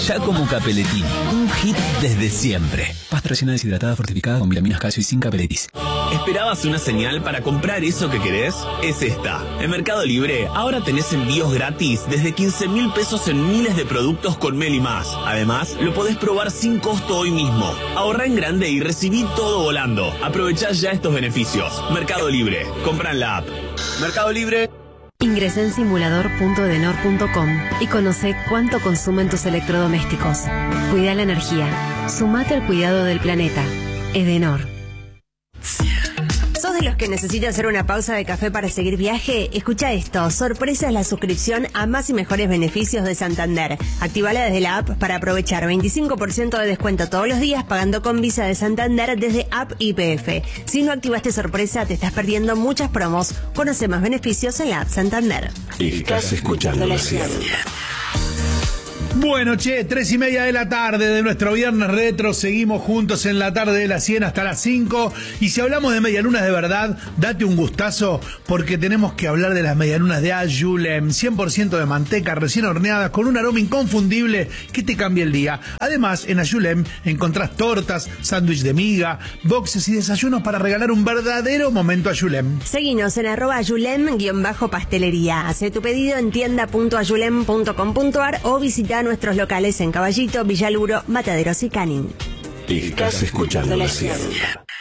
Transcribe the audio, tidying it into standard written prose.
Ya como Capellettini, un hit desde siempre. Pasta rellena deshidratada fortificada con vitaminas, calcio y zinc Capellettis. ¿Esperabas una señal para comprar eso que querés? Es esta. En Mercado Libre ahora tenés envíos gratis desde 15.000 pesos en miles de productos con Meli Más. Además, lo podés probar sin costo hoy mismo. Ahorrá en grande y recibí todo volando. Aprovechá ya estos beneficios. Mercado Libre. Compra en la app. Mercado Libre. Ingresa en simulador.edenor.com y conoce cuánto consumen tus electrodomésticos. Cuida la energía. Sumate al cuidado del planeta. Edenor. ¿Sos de los que necesita hacer una pausa de café para seguir viaje? Escucha esto. Sorpresa es la suscripción a más y mejores beneficios de Santander. Actívala desde la app para aprovechar 25% de descuento todos los días pagando con Visa de Santander desde app YPF. Si no activaste sorpresa, te estás perdiendo muchas promos. Conoce más beneficios en la app Santander. Estás escuchando la ciencia. Bueno, 3:30 de la tarde de nuestro viernes retro. Seguimos juntos en la tarde de la 100 hasta las 5. Y si hablamos de medialunas de verdad, date un gustazo porque tenemos que hablar de las medialunas de Ayulem. 100% de manteca recién horneadas con un aroma inconfundible que te cambia el día. Además, en Ayulem encontrás tortas, sándwich de miga, boxes y desayunos para regalar un verdadero momento Ayulem. Seguinos en @Ayulem_pastelería. Hacé tu pedido en tienda.ayulem.com.ar o visita nuestros locales en Caballito, Villaluro, Mataderos y Canin. Estás escuchando la ciencia.